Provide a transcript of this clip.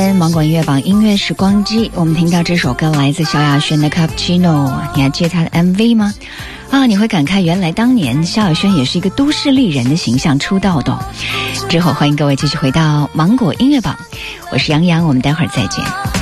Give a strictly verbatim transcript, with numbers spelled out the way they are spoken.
芒果音乐榜音乐时光机，我们听到这首歌来自萧亚轩的 Cappuccino， 你还记得她的 M V 吗？啊，你会感慨原来当年萧亚轩也是一个都市丽人的形象出道的。之后欢迎各位继续回到芒果音乐榜，我是杨洋，我们待会儿再见。